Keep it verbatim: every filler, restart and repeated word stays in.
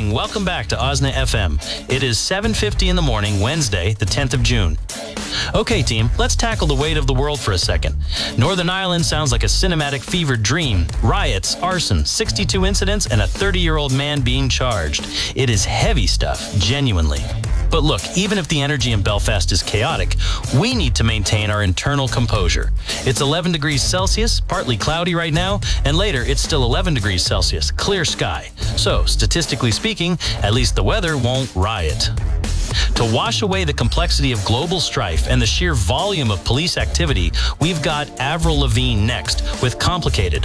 morning. Welcome back to Osna F M. It is seven fifty in the morning, Wednesday, the tenth of June. Okay, team, let's tackle the weight of the world for a second. Northern Ireland sounds like a cinematic fever dream. Riots, arson, sixty-two incidents, and a thirty-year-old man being charged. It is heavy stuff, genuinely. But look, even if the energy in Belfast is chaotic, we need to maintain our internal composure. It's eleven degrees Celsius, partly cloudy right now, and later it's still eleven degrees Celsius, clear sky. So, statistically speaking, at least the weather won't riot. To wash away the complexity of global strife and the sheer volume of police activity, we've got Avril Lavigne next with Complicated.